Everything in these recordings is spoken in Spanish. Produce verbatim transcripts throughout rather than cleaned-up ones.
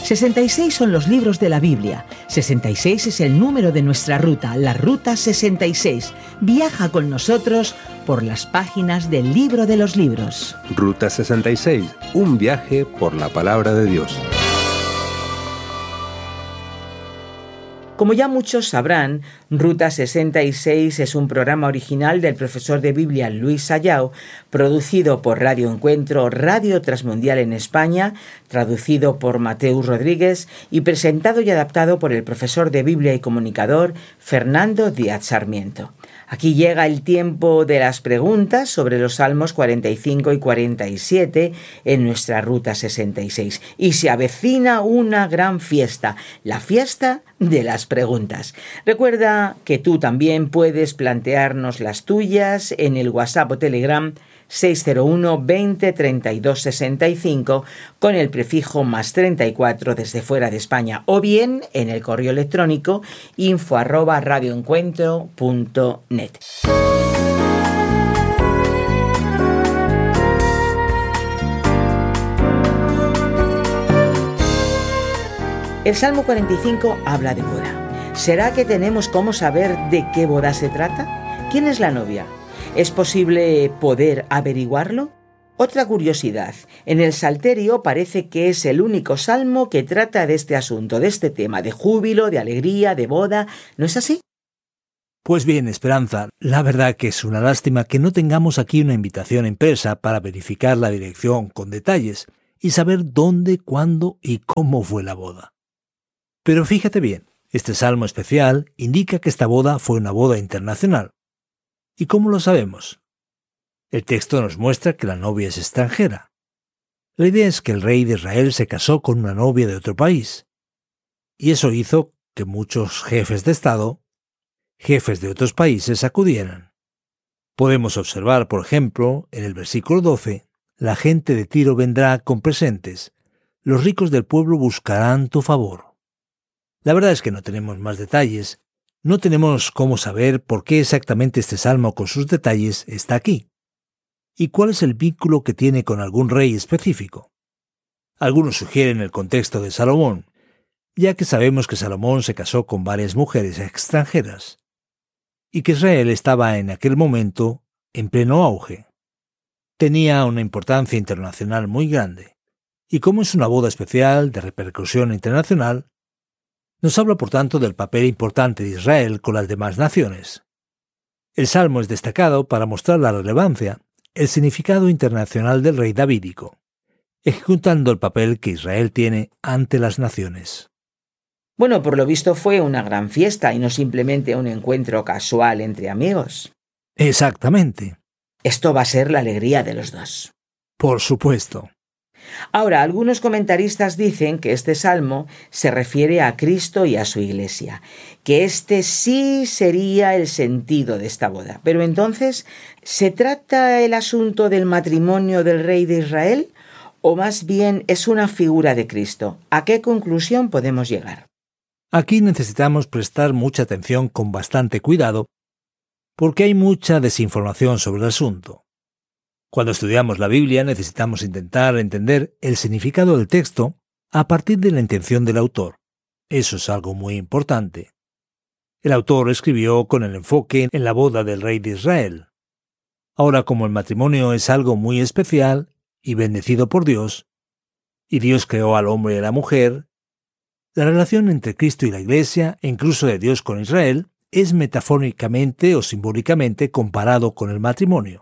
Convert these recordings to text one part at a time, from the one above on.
sesenta y seis son los libros de la Biblia. sesenta y seis es el número de nuestra ruta, la Ruta sesenta y seis. Viaja con nosotros por las páginas del Libro de los Libros. Ruta sesenta y seis, un viaje por la palabra de Dios. Como ya muchos sabrán, Ruta sesenta y seis es un programa original del profesor de Biblia Luis Sayao, producido por Radio Encuentro, Radio Transmundial en España, traducido por Mateus Rodríguez y presentado y adaptado por el profesor de Biblia y comunicador Fernando Díaz Sarmiento. Aquí llega el tiempo de las preguntas sobre los Salmos cuarenta y cinco y cuarenta y siete en nuestra Ruta sesenta y seis. Y se avecina una gran fiesta, la fiesta de las preguntas. Recuerda que tú también puedes plantearnos las tuyas en el WhatsApp o Telegram seis cero uno, veinte, treinta y dos, sesenta y cinco con el prefijo más treinta y cuatro desde fuera de España, o bien en el correo electrónico info arroba radioencuentro punto net. El Salmo cuarenta y cinco habla de boda. ¿Será que tenemos cómo saber de qué boda se trata? ¿Quién es la novia? ¿Es posible poder averiguarlo? Otra curiosidad, en el Salterio parece que es el único salmo que trata de este asunto, de este tema, de júbilo, de alegría, de boda. ¿No es así? Pues bien, Esperanza, la verdad que es una lástima que no tengamos aquí una invitación impresa para verificar la dirección con detalles y saber dónde, cuándo y cómo fue la boda. Pero fíjate bien, este salmo especial indica que esta boda fue una boda internacional. ¿Y cómo lo sabemos? El texto nos muestra que la novia es extranjera. La idea es que el rey de Israel se casó con una novia de otro país. Y eso hizo que muchos jefes de Estado, jefes de otros países, acudieran. Podemos observar, por ejemplo, en el versículo doce, la gente de Tiro vendrá con presentes, los ricos del pueblo buscarán tu favor. La verdad es que no tenemos más detalles. No tenemos cómo saber por qué exactamente este salmo con sus detalles está aquí. ¿Y cuál es el vínculo que tiene con algún rey específico? Algunos sugieren el contexto de Salomón, ya que sabemos que Salomón se casó con varias mujeres extranjeras, y que Israel estaba en aquel momento en pleno auge. Tenía una importancia internacional muy grande, y como es una boda especial de repercusión internacional, nos habla por tanto del papel importante de Israel con las demás naciones. El salmo es destacado para mostrar la relevancia, el significado internacional del rey davídico, ejecutando el papel que Israel tiene ante las naciones. Bueno, por lo visto fue una gran fiesta y no simplemente un encuentro casual entre amigos. Exactamente. Esto va a ser la alegría de los dos. Por supuesto. Ahora, algunos comentaristas dicen que este salmo se refiere a Cristo y a su iglesia, que este sí sería el sentido de esta boda. Pero entonces, ¿se trata el asunto del matrimonio del rey de Israel o más bien es una figura de Cristo? ¿A qué conclusión podemos llegar? Aquí necesitamos prestar mucha atención con bastante cuidado, porque hay mucha desinformación sobre el asunto. Cuando estudiamos la Biblia necesitamos intentar entender el significado del texto a partir de la intención del autor. Eso es algo muy importante. El autor escribió con el enfoque en la boda del rey de Israel. Ahora, como el matrimonio es algo muy especial y bendecido por Dios, y Dios creó al hombre y a la mujer, la relación entre Cristo y la Iglesia, e incluso de Dios con Israel, es metafóricamente o simbólicamente comparado con el matrimonio.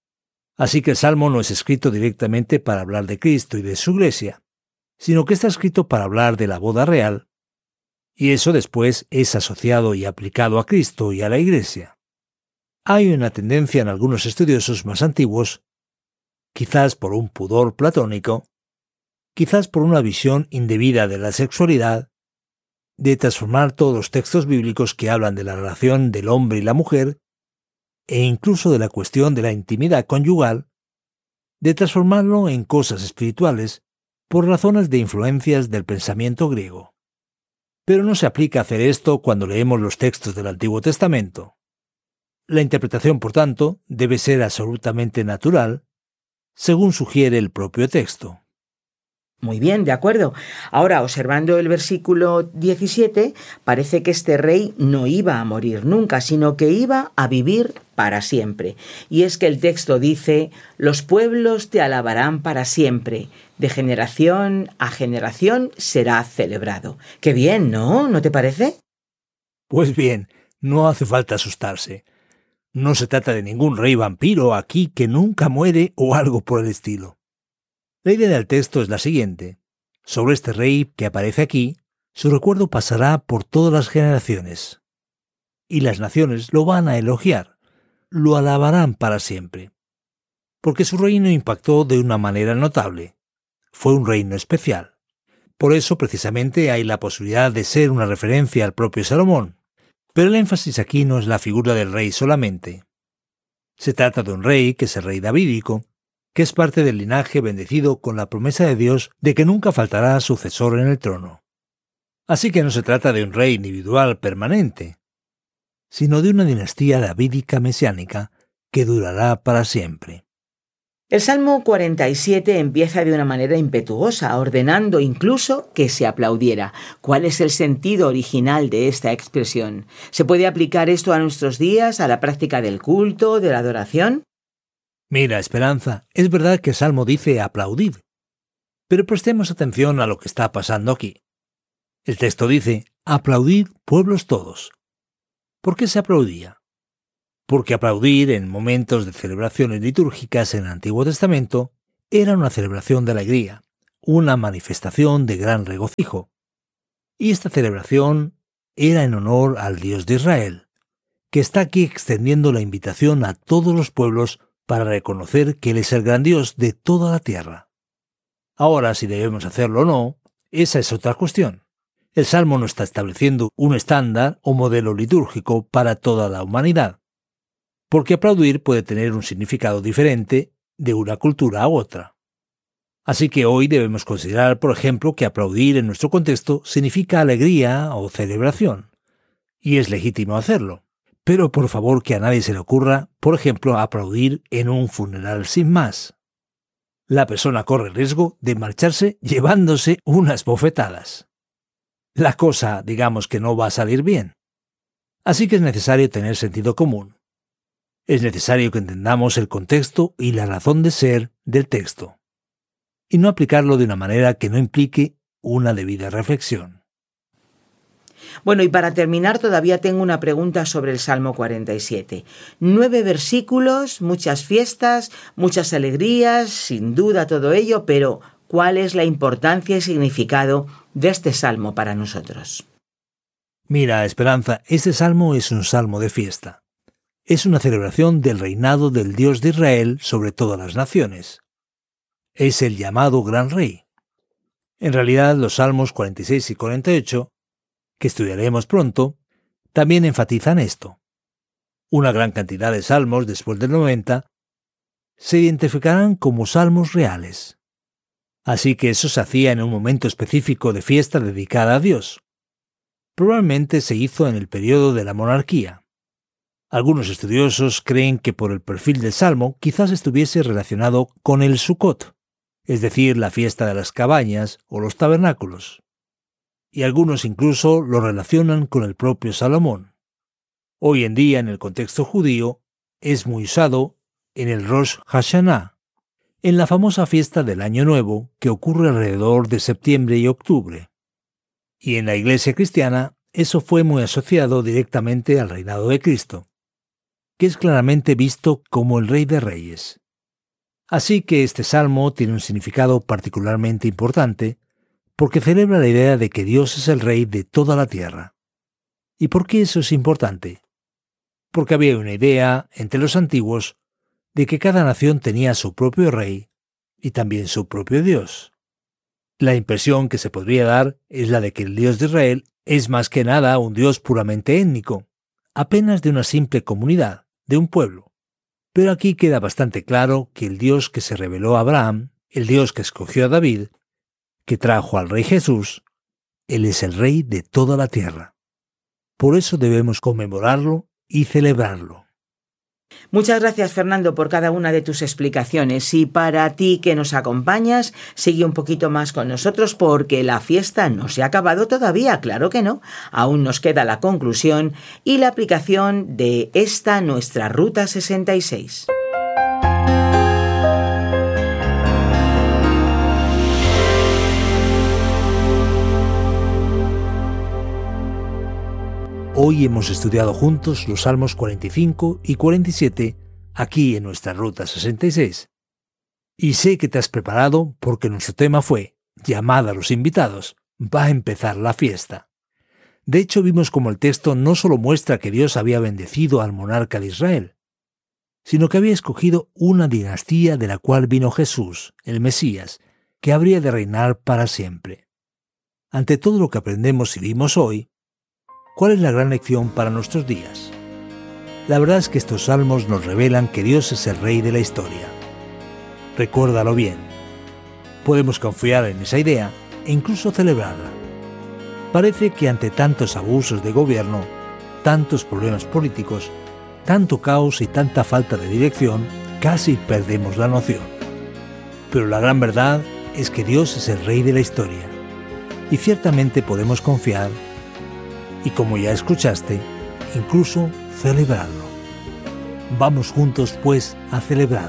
Así que el Salmo no es escrito directamente para hablar de Cristo y de su Iglesia, sino que está escrito para hablar de la boda real, y eso después es asociado y aplicado a Cristo y a la Iglesia. Hay una tendencia en algunos estudiosos más antiguos, quizás por un pudor platónico, quizás por una visión indebida de la sexualidad, de transformar todos los textos bíblicos que hablan de la relación del hombre y la mujer, e incluso de la cuestión de la intimidad conyugal, de transformarlo en cosas espirituales por razones de influencias del pensamiento griego. Pero no se aplica hacer esto cuando leemos los textos del Antiguo Testamento. La interpretación, por tanto, debe ser absolutamente natural, según sugiere el propio texto. Muy bien, de acuerdo. Ahora, observando el versículo diecisiete, parece que este rey no iba a morir nunca, sino que iba a vivir para siempre. Y es que el texto dice: los pueblos te alabarán para siempre, de generación a generación será celebrado. ¡Qué bien!, ¿no? ¿No te parece? Pues bien, no hace falta asustarse. No se trata de ningún rey vampiro aquí que nunca muere o algo por el estilo. La idea del texto es la siguiente. Sobre este rey que aparece aquí, su recuerdo pasará por todas las generaciones. Y las naciones lo van a elogiar, lo alabarán para siempre. Porque su reino impactó de una manera notable. Fue un reino especial. Por eso, precisamente, hay la posibilidad de ser una referencia al propio Salomón. Pero el énfasis aquí no es la figura del rey solamente. Se trata de un rey que es el rey davídico, que es parte del linaje bendecido con la promesa de Dios de que nunca faltará sucesor en el trono. Así que no se trata de un rey individual permanente, sino de una dinastía davídica mesiánica que durará para siempre. El Salmo cuarenta y siete empieza de una manera impetuosa, ordenando incluso que se aplaudiera. ¿Cuál es el sentido original de esta expresión? ¿Se puede aplicar esto a nuestros días, a la práctica del culto, de la adoración? Mira, Esperanza, es verdad que el Salmo dice aplaudid, pero prestemos atención a lo que está pasando aquí. El texto dice, aplaudid pueblos todos. ¿Por qué se aplaudía? Porque aplaudir en momentos de celebraciones litúrgicas en el Antiguo Testamento era una celebración de alegría, una manifestación de gran regocijo. Y esta celebración era en honor al Dios de Israel, que está aquí extendiendo la invitación a todos los pueblos para reconocer que Él es el gran Dios de toda la tierra. Ahora, si debemos hacerlo o no, esa es otra cuestión. El Salmo no está estableciendo un estándar o modelo litúrgico para toda la humanidad, porque aplaudir puede tener un significado diferente de una cultura a otra. Así que hoy debemos considerar, por ejemplo, que aplaudir en nuestro contexto significa alegría o celebración, y es legítimo hacerlo. Pero por favor que a nadie se le ocurra, por ejemplo, aplaudir en un funeral sin más. La persona corre el riesgo de marcharse llevándose unas bofetadas. La cosa, digamos que no va a salir bien. Así que es necesario tener sentido común. Es necesario que entendamos el contexto y la razón de ser del texto, y no aplicarlo de una manera que no implique una debida reflexión. Bueno, y para terminar todavía tengo una pregunta sobre el Salmo cuarenta y siete. Nueve versículos, muchas fiestas, muchas alegrías, sin duda todo ello, pero ¿cuál es la importancia y significado de este salmo para nosotros? Mira, Esperanza, este salmo es un salmo de fiesta. Es una celebración del reinado del Dios de Israel sobre todas las naciones. Es el llamado Gran Rey. En realidad, los salmos cuarenta y seis y cuarenta y ocho, que estudiaremos pronto, también enfatizan esto. Una gran cantidad de salmos, después del noventa, se identificarán como salmos reales. Así que eso se hacía en un momento específico de fiesta dedicada a Dios. Probablemente se hizo en el periodo de la monarquía. Algunos estudiosos creen que por el perfil del salmo quizás estuviese relacionado con el Sukkot, es decir, la fiesta de las cabañas o los tabernáculos. Y algunos incluso lo relacionan con el propio Salomón. Hoy en día, en el contexto judío, es muy usado en el Rosh Hashanah, en la famosa fiesta del Año Nuevo que ocurre alrededor de septiembre y octubre. Y en la Iglesia cristiana, eso fue muy asociado directamente al reinado de Cristo, que es claramente visto como el Rey de Reyes. Así que este salmo tiene un significado particularmente importante, porque celebra la idea de que Dios es el Rey de toda la tierra. ¿Y por qué eso es importante? Porque había una idea entre los antiguos de que cada nación tenía su propio rey y también su propio Dios. La impresión que se podría dar es la de que el Dios de Israel es más que nada un Dios puramente étnico, apenas de una simple comunidad, de un pueblo. Pero aquí queda bastante claro que el Dios que se reveló a Abraham, el Dios que escogió a David, que trajo al Rey Jesús, Él es el Rey de toda la tierra. Por eso debemos conmemorarlo y celebrarlo. Muchas gracias, Fernando, por cada una de tus explicaciones. Y para ti que nos acompañas, sigue un poquito más con nosotros porque la fiesta no se ha acabado todavía, claro que no. Aún nos queda la conclusión y la aplicación de esta nuestra Ruta sesenta y seis. Hoy hemos estudiado juntos los Salmos cuarenta y cinco y cuarenta y siete aquí en nuestra Ruta sesenta y seis. Y sé que te has preparado porque nuestro tema fue llamada a los invitados. Va a empezar la fiesta. De hecho, vimos como el texto no solo muestra que Dios había bendecido al monarca de Israel, sino que había escogido una dinastía de la cual vino Jesús, el Mesías, que habría de reinar para siempre. Ante todo lo que aprendemos y vimos hoy, ¿cuál es la gran lección para nuestros días? La verdad es que estos salmos nos revelan que Dios es el Rey de la historia. Recuérdalo bien. Podemos confiar en esa idea e incluso celebrarla. Parece que ante tantos abusos de gobierno, tantos problemas políticos, tanto caos y tanta falta de dirección, casi perdemos la noción. Pero la gran verdad es que Dios es el Rey de la historia. Y ciertamente podemos confiar y, como ya escuchaste, incluso celebrarlo. Vamos juntos, pues, a celebrar.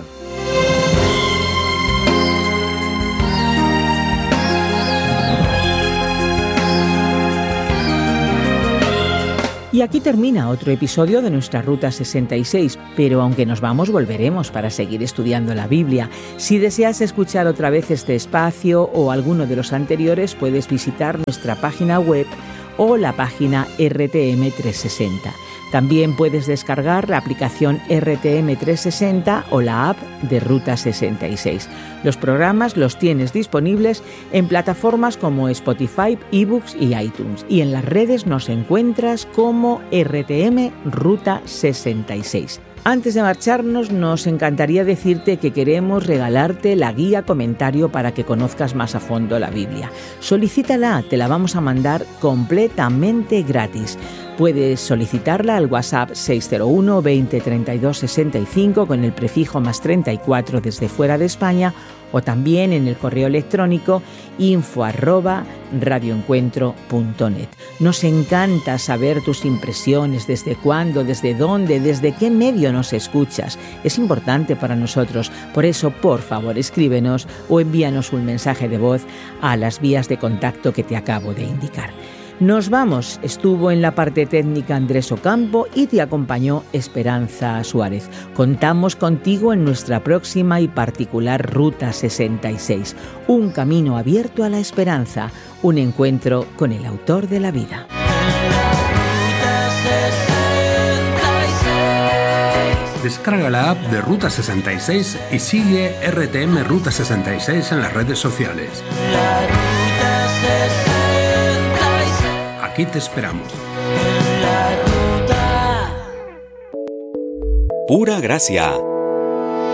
Y aquí termina otro episodio de nuestra Ruta sesenta y seis, pero aunque nos vamos, volveremos para seguir estudiando la Biblia. Si deseas escuchar otra vez este espacio o alguno de los anteriores, puedes visitar nuestra página web o la página R T M trescientos sesenta. También puedes descargar la aplicación R T M trescientos sesenta o la app de Ruta sesenta y seis. Los programas los tienes disponibles en plataformas como Spotify, eBooks y iTunes. Y en las redes nos encuentras como R T M Ruta sesenta y seis. Antes de marcharnos, nos encantaría decirte que queremos regalarte la guía comentario para que conozcas más a fondo la Biblia. Solicítala, te la vamos a mandar completamente gratis. Puedes solicitarla al WhatsApp seis cero uno, veinte, treinta y dos, sesenta y cinco con el prefijo más treinta y cuatro desde fuera de España, o también en el correo electrónico info arroba radioencuentro punto net. Nos encanta saber tus impresiones, desde cuándo, desde dónde, desde qué medio nos escuchas. Es importante para nosotros, por eso, por favor, escríbenos o envíanos un mensaje de voz a las vías de contacto que te acabo de indicar. Nos vamos. Estuvo en la parte técnica Andrés Ocampo y te acompañó Esperanza Suárez. Contamos contigo en nuestra próxima y particular Ruta sesenta y seis. Un camino abierto a la esperanza. Un encuentro con el autor de la vida. Descarga la app de Ruta sesenta y seis y sigue R T M Ruta sesenta y seis en las redes sociales. Aquí te esperamos. Pura Gracia.